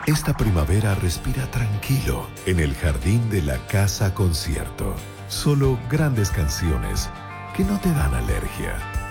Esta primavera respira tranquilo en el jardín de la casa concierto. Solo grandes canciones que no te dan alergia.